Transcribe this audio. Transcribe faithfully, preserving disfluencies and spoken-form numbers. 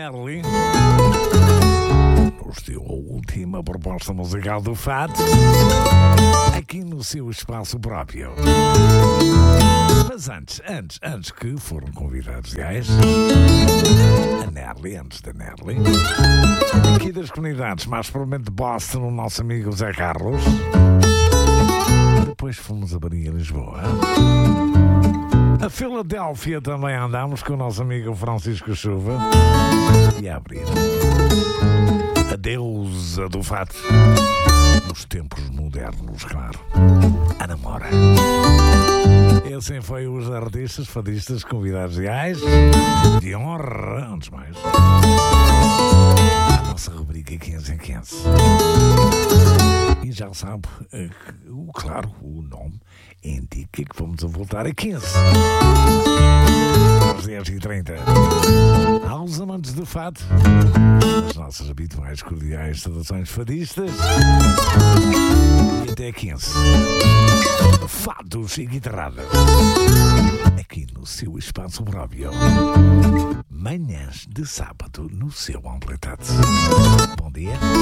Nerli nos deu a última proposta musical do Fado aqui no seu espaço próprio. Mas antes, antes, antes que foram convidados reais, a Nerli, antes da Nerli, aqui das comunidades, mais provavelmente de Boston, o nosso amigo Zé Carlos. Depois fomos a Bahia, Lisboa. A Filadélfia também andámos com o nosso amigo Francisco Chuva. E a abrir a deusa do fado nos tempos modernos, claro, a Namora. E assim foi os artistas, fadistas, convidados reais de honra, antes de mais, a nossa rubrica quinze em quinze. E já sabe, o claro, o nome indica que vamos a voltar a quinze. Às dez e trinta. Aos amantes do fado, as nossas habituais cordiais saudações fadistas. E até quinze. Fados e guitarradas. Aqui no seu espaço próprio. Manhãs de sábado no seu Amplitude. Bom dia.